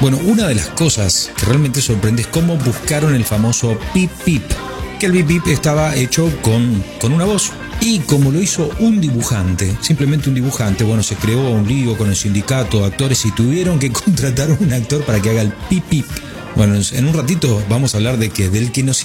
Bueno, una de las cosas que realmente sorprende es cómo buscaron el famoso pip pip, que el pip pip estaba hecho con una voz. Y como lo hizo un dibujante, simplemente un dibujante, bueno, se creó un lío con el sindicato de actores y tuvieron que contratar a un actor para que haga el pip pip. Bueno, en un ratito vamos a hablar del que nos